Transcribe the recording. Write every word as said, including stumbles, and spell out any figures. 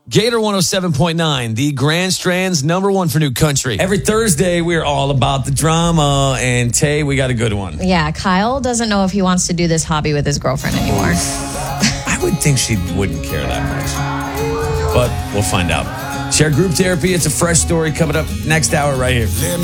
Gator one oh seven point nine, the Grand Strand's number one for new country. Every Thursday, we're all about the drama. And Tay, we got a good one. Yeah, Kyle doesn't know if he wants to do this hobby with his girlfriend anymore. I would think she wouldn't care that much. But we'll find out. Share group therapy. It's a fresh story coming up next hour right here.